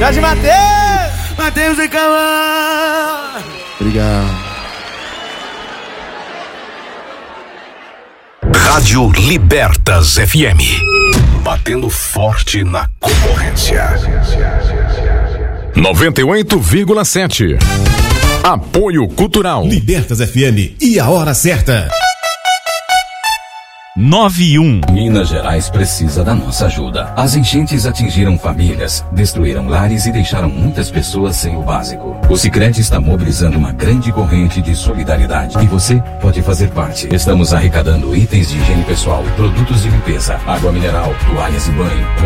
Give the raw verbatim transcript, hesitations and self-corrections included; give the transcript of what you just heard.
Jorge Matheus! Matheus e Cauã! Obrigado. Rádio Libertas F M. Batendo forte na concorrência. noventa e oito vírgula sete. Apoio Cultural. Libertas F M e a hora certa. nove e um. Minas Gerais precisa da nossa ajuda. As enchentes atingiram famílias, destruíram lares e deixaram muitas pessoas sem o básico. O Sicredi está mobilizando uma grande corrente de solidariedade e você pode fazer parte. Estamos arrecadando itens de higiene pessoal, produtos de limpeza, água mineral, toalhas e banho.